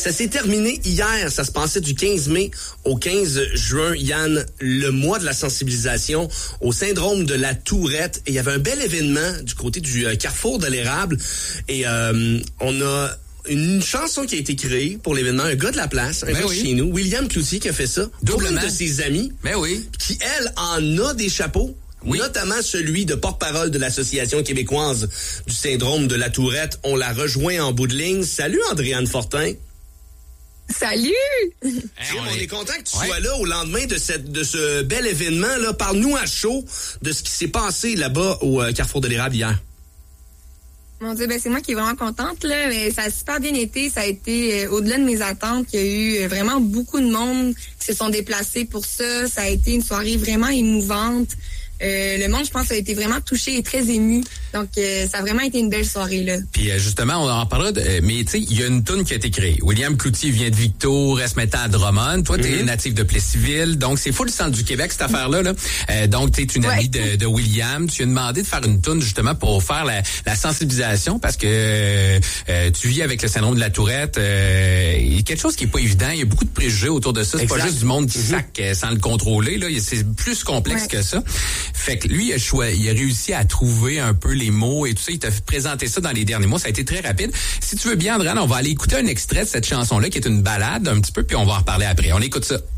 Ça s'est terminé hier. Ça se passait du 15 mai au 15 juin. Yann, le mois de la sensibilisation au syndrome de la Tourette. Et il y avait un bel événement du côté du Carrefour de l'Érable. Et on a une chanson qui a été créée pour l'événement, un gars de la place, un gars de chez nous, William Cloutier, qui a fait ça. Doublement. Pour une de ses amies, qui, elle, en a des chapeaux. Oui. Notamment celui de porte-parole de l'Association québécoise du syndrome de la Tourette. On la rejoint en bout de ligne. Salut, Andréane Fortin. Salut! On est content que tu sois là au lendemain de ce bel événement. Là. Parle-nous à chaud de ce qui s'est passé là-bas au Carrefour de l'Érable hier. Mon Dieu, c'est moi qui est vraiment contente, là. Mais ça a super bien été. Ça a été au-delà de mes attentes. Il y a eu vraiment beaucoup de monde qui se sont déplacés pour ça. Ça a été une soirée vraiment émouvante. Le monde, je pense, a été vraiment touché et très ému. Donc, ça a vraiment été une belle soirée, là. Puis, justement, on en parlera, mais tu sais, il y a une toune qui a été créée. William Cloutier vient de Victo, reste maintenant à Drummond. Toi, t'es natif de Plessisville. Donc, c'est full centre du Québec, cette affaire-là, là. Donc, t'es une amie de William. Tu as demandé de faire une toune, justement, pour faire la sensibilisation parce que tu vis avec le syndrome de la Tourette. Il y a quelque chose qui est pas évident. Il y a beaucoup de préjugés autour de ça. C'est pas juste du monde qui sac sans le contrôler, là. C'est plus complexe que ça. Fait que lui, il a réussi à trouver un peu les mots et tout ça. Il t'a présenté ça dans les derniers mois. Ça a été très rapide. Si tu veux bien, Andréane, on va aller écouter un extrait de cette chanson-là qui est une ballade un petit peu, puis on va en reparler après. On écoute ça.